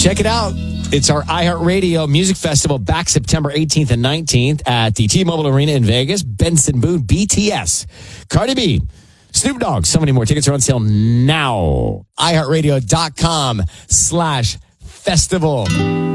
Check it out. It's our iHeartRadio Music Festival back September 18th and 19th at the T-Mobile Arena in Vegas. Benson Boone, BTS, Cardi B, Snoop Dogg. So many more. Tickets are on sale now. iHeartRadio.com/festival.